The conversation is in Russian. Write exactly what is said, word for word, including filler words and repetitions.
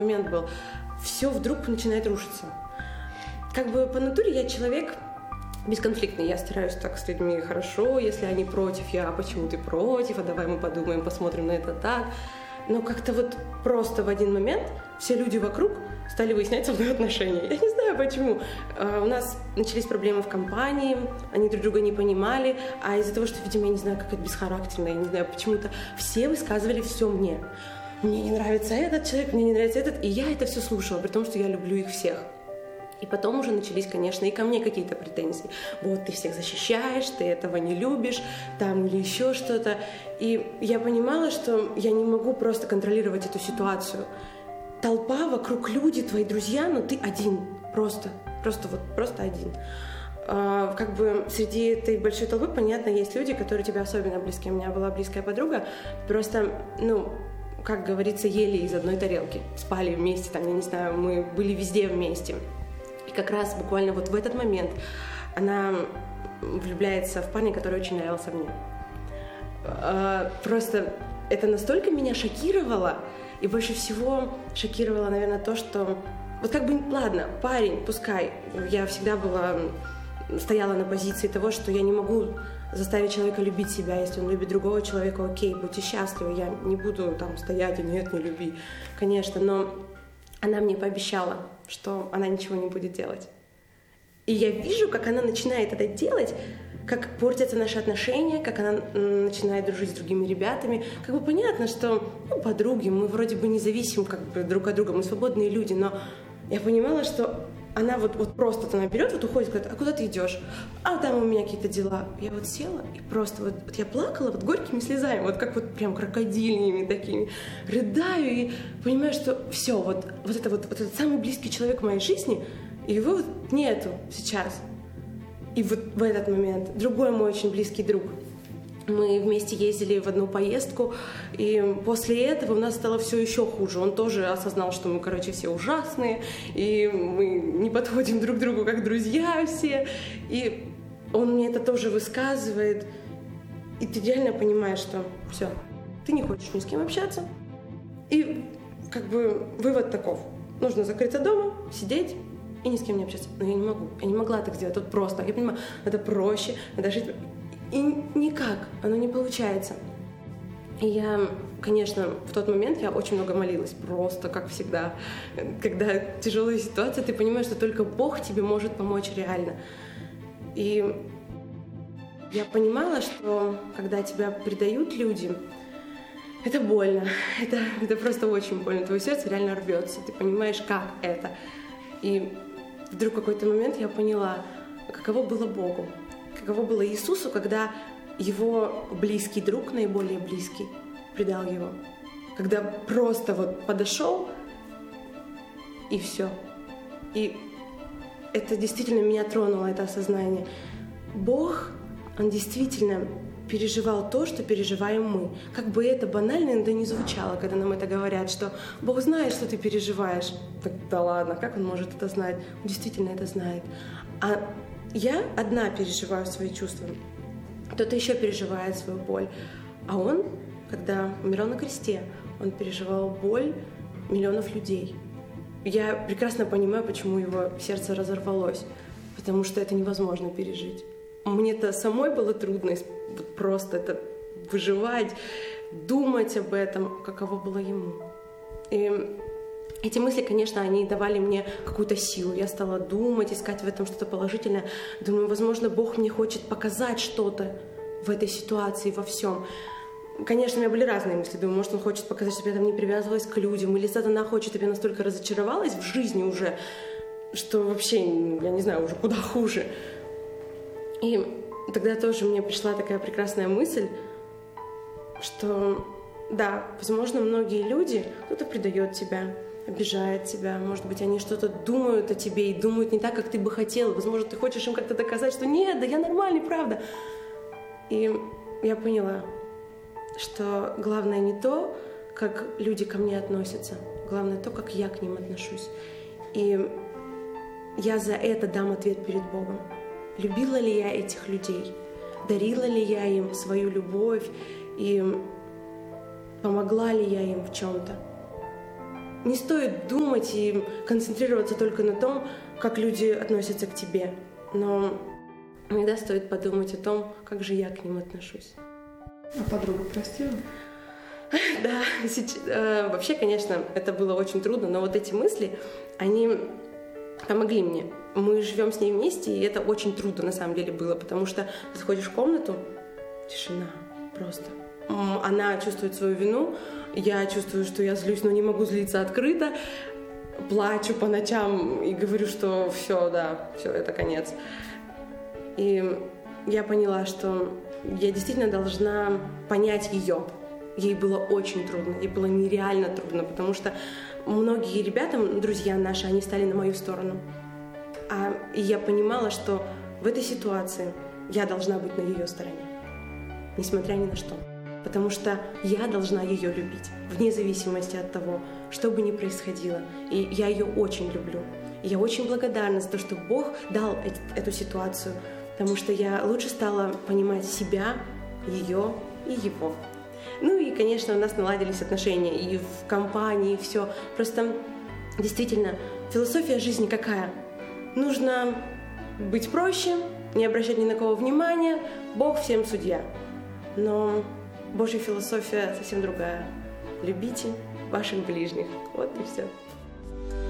момент был. Все вдруг начинает рушиться. Как бы по натуре я человек бесконфликтный. Я стараюсь так с людьми хорошо. Если они против, я а почему ты против? А давай мы подумаем, посмотрим на это так. Но как-то вот просто в один момент все люди вокруг стали выяснять со мной отношения. Я не знаю почему. У нас начались проблемы в компании, они друг друга не понимали, а из-за того, что, видимо, я не знаю, как это бесхарактерно, я не знаю, почему-то все высказывали все мне. Мне не нравится этот человек, мне не нравится этот, и я это все слушала, при том, что я люблю их всех. И потом уже начались, конечно, и ко мне какие-то претензии. Вот, ты всех защищаешь, ты этого не любишь, там или еще что-то. И я понимала, что я не могу просто контролировать эту ситуацию. Толпа, вокруг люди, твои друзья, но ты один. Просто, просто вот, просто один. А, как бы среди этой большой толпы, понятно, есть люди, которые тебе особенно близки. У меня была близкая подруга, просто, ну, как говорится, ели из одной тарелки. Спали вместе, там, я не знаю, мы были везде вместе. И как раз буквально вот в этот момент она влюбляется в парня, который очень нравился мне. Просто это настолько меня шокировало, и больше всего шокировало, наверное, то, что... Вот как бы, ладно, парень, пускай, я всегда была, стояла на позиции того, что я не могу заставить человека любить себя, если он любит другого человека, окей, будьте счастливы, я не буду там стоять и нет, не люби, конечно, но она мне пообещала, что она ничего не будет делать. И я вижу, как она начинает это делать, как портятся наши отношения, как она начинает дружить с другими ребятами. Как бы понятно, что ну, подруги, мы вроде бы не зависим как бы друг от друга, мы свободные люди, но я понимала, что она вот, вот просто она берет, вот уходит, говорит, а куда ты идешь? А там у меня какие-то дела. Я вот села и просто вот, вот я плакала вот горькими слезами, вот как вот прям крокодильными такими, рыдаю и понимаю, что все, вот, вот, это вот, вот этот самый близкий человек в моей жизни, и его вот нету сейчас. И вот в этот момент другой мой очень близкий друг. Мы вместе ездили в одну поездку, и после этого у нас стало все еще хуже. Он тоже осознал, что мы, короче, все ужасные, и мы не подходим друг к другу как друзья все. И он мне это тоже высказывает. И ты реально понимаешь, что все, ты не хочешь ни с кем общаться. И как бы вывод таков. Нужно закрыться дома, сидеть и ни с кем не общаться. Но я не могу. Я не могла так сделать. Тут просто. Я понимаю, это проще, надо жить... И никак, оно не получается. И я, конечно, в тот момент я очень много молилась, просто как всегда. Когда тяжелая ситуация, ты понимаешь, что только Бог тебе может помочь реально. И я понимала, что когда тебя предают люди, это больно, это, это просто очень больно. Твое сердце реально рвется, ты понимаешь, как это. И вдруг в какой-то момент я поняла, каково было Богу. Каково было Иисусу, когда его близкий друг, наиболее близкий, предал его. Когда просто вот подошел, и все. И это действительно меня тронуло, это осознание. Бог, Он действительно переживал то, что переживаем мы. Как бы это банально иногда не звучало, когда нам это говорят, что Бог знает, что ты переживаешь. Так, да ладно, как Он может это знать? Он действительно это знает. А я одна переживаю свои чувства, кто-то еще переживает свою боль. А он, когда умирал на кресте, он переживал боль миллионов людей. Я прекрасно понимаю, почему его сердце разорвалось, потому что это невозможно пережить. Мне-то самой было трудно просто это выживать, думать об этом, каково было ему. И эти мысли, конечно, они давали мне какую-то силу. Я стала думать, искать в этом что-то положительное. Думаю, возможно, Бог мне хочет показать что-то в этой ситуации, во всем. Конечно, у меня были разные мысли. Думаю, может, Он хочет показать, чтобы я там не привязывалась к людям, или сатана хочет, чтобы я настолько разочаровалась в жизни уже, что вообще, я не знаю, уже куда хуже. И тогда тоже мне пришла такая прекрасная мысль, что да, возможно, многие люди, кто-то предает тебя, обижает тебя, может быть, они что-то думают о тебе и думают не так, как ты бы хотела. Возможно, ты хочешь им как-то доказать, что нет, да я нормальный, правда. И я поняла, что главное не то, как люди ко мне относятся, главное то, как я к ним отношусь. И я за это дам ответ перед Богом. Любила ли я этих людей? Дарила ли я им свою любовь? И помогла ли я им в чем-то? не стоит думать и концентрироваться только на том, как люди относятся к тебе, но иногда стоит подумать о том, как же я к ним отношусь. А подруга простила? Да, сейчас, э, вообще, конечно, это было очень трудно, но вот эти мысли, они помогли мне. Мы живем с ней вместе, и это очень трудно на самом деле было, потому что ты заходишь в комнату, тишина просто. Она чувствует свою вину, я чувствую, что я злюсь, но не могу злиться открыто, плачу по ночам и говорю, что все, да, все, это конец. И я поняла, что я действительно должна понять ее. Ей было очень трудно, ей было нереально трудно, потому что многие ребята, друзья наши, они стали на мою сторону. А, и я понимала, что в этой ситуации я должна быть на ее стороне, несмотря ни на что. Потому что я должна ее любить, вне зависимости от того, что бы ни происходило. И я ее очень люблю. И я очень благодарна за то, что Бог дал эту ситуацию, потому что я лучше стала понимать себя, ее и его. Ну и, конечно, у нас наладились отношения и в компании, и все. Просто действительно, философия жизни какая? Нужно быть проще, не обращать ни на кого внимания, Бог всем судья. Но Божья философия совсем другая. Любите ваших ближних. Вот и все.